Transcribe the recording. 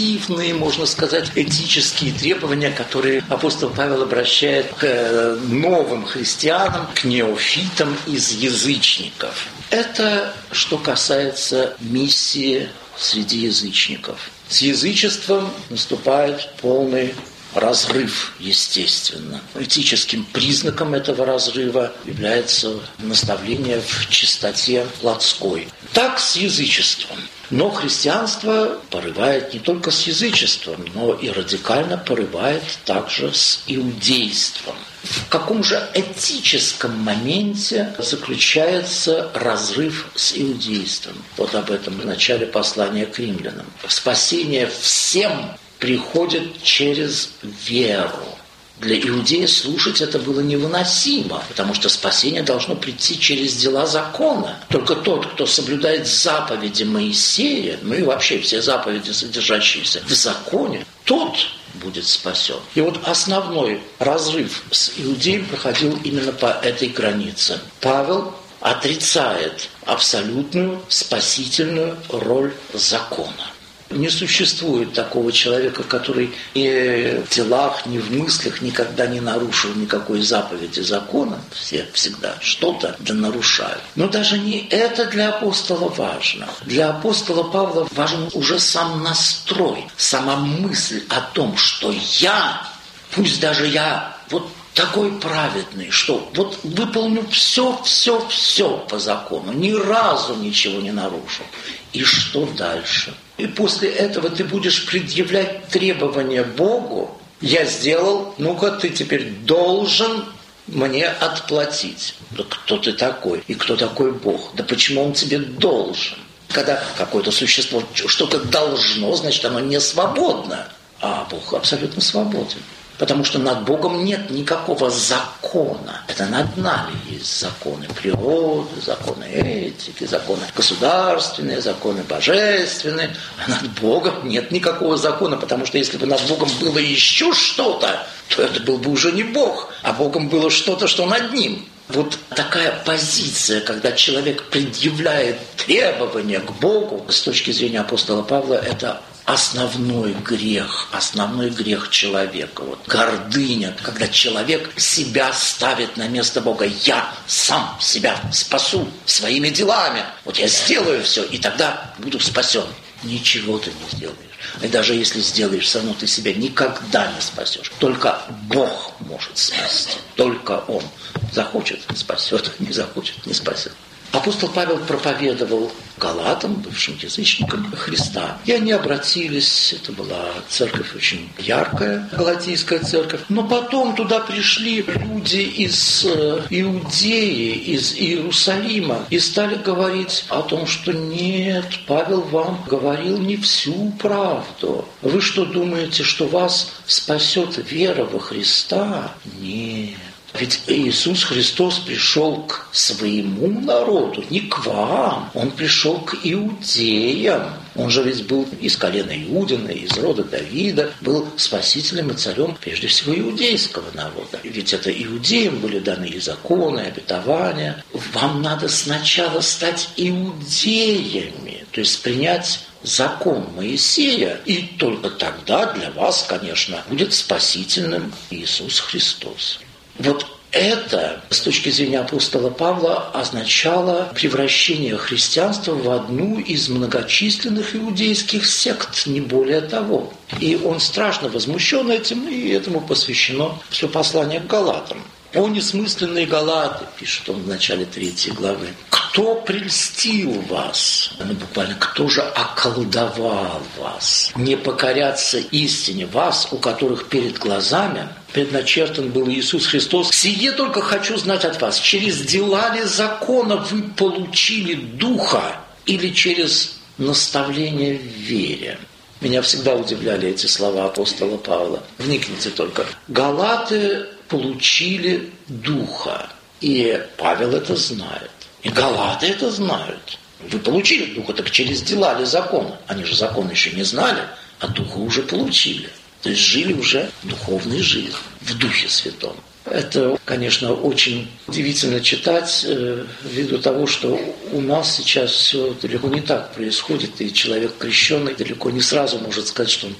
наивные, можно сказать, этические требования, которые апостол Павел обращает к новым христианам, к неофитам из язычников. Это что касается миссии среди язычников. С язычеством наступает полный разрыв, естественно. Этическим признаком этого разрыва является наставление в чистоте плотской. Так с язычеством. Но христианство порывает не только с язычеством, но и радикально порывает также с иудейством. В каком же этическом моменте заключается разрыв с иудейством? Вот об этом в начале послания к римлянам. Спасение всем приходит через веру. Для иудея слушать это было невыносимо, потому что спасение должно прийти через дела закона. Только тот, кто соблюдает заповеди Моисея, ну и вообще все заповеди, содержащиеся в законе, тот будет спасен. И вот основной разрыв с иудеем проходил именно по этой границе. Павел отрицает абсолютную спасительную роль закона. Не существует такого человека, который ни в делах, ни в мыслях никогда не нарушил никакой заповеди закона. Все всегда что-то да нарушают. Но даже не это для апостола важно. Для апостола Павла важен уже сам настрой, сама мысль о том, что я, пусть даже я вот такой праведный, что вот выполню все по закону, ни разу ничего не нарушу. И что дальше? И после этого ты будешь предъявлять требования Богу. Я сделал, ну-ка ты теперь должен мне отплатить. Да кто ты такой? И кто такой Бог? Да почему он тебе должен? Когда какое-то существо что-то должно, значит оно не свободно. А Бог абсолютно свободен. Потому что над Богом нет никакого закона. Это над нами есть законы природы, законы этики, законы государственные, законы божественные. А над Богом нет никакого закона, потому что если бы над Богом было еще что-то, то это был бы уже не Бог, а Богом было что-то, что над ним. Вот такая позиция, когда человек предъявляет требования к Богу, с точки зрения апостола Павла, это основной грех человека. Вот гордыня, когда человек себя ставит на место Бога. Я сам себя спасу своими делами. Вот я сделаю все, и тогда буду спасен. Ничего ты не сделаешь. И даже если сделаешь, все равно ты себя никогда не спасешь. Только Бог может спасти. Только Он захочет – спасет, не захочет – не спасет. Апостол Павел проповедовал галатам, бывшим язычникам Христа. И они обратились, это была церковь очень яркая, галатийская церковь. Но потом туда пришли люди из Иудеи, из Иерусалима и стали говорить о том, что нет, Павел вам говорил не всю правду. Вы что думаете, что вас спасет вера во Христа? Нет. Ведь Иисус Христос пришел к своему народу, не к вам. Он пришел к иудеям. Он же ведь был из колена Иудина, из рода Давида, был спасителем и царем, прежде всего, иудейского народа. Ведь это иудеям были даны и законы, и обетования. Вам надо сначала стать иудеями, то есть принять закон Моисея, и только тогда для вас, конечно, будет спасительным Иисус Христос. Вот это, с точки зрения апостола Павла, означало превращение христианства в одну из многочисленных иудейских сект, не более того. И он страшно возмущен этим, и этому посвящено все послание к Галатам. «О несмысленные Галаты», пишет он в начале 3 главы, «кто прельстил вас?» Ну, буквально, «кто же околдовал вас? Не покоряться истине вас, у которых перед глазами предначертан был Иисус Христос. Сие только хочу знать от вас, через дела ли закона вы получили Духа или через наставление в вере?» Меня всегда удивляли эти слова апостола Павла. Вникните только. Галаты получили Духа. И Павел это знает. И галаты это знают. Вы получили Духа, так через дела ли закона? Они же закон еще не знали, а Духа уже получили. То есть жили уже духовной жизнью в Духе Святом. Это, конечно, очень удивительно читать, ввиду того, что у нас сейчас все далеко не так происходит, и человек крещенный далеко не сразу может сказать, что он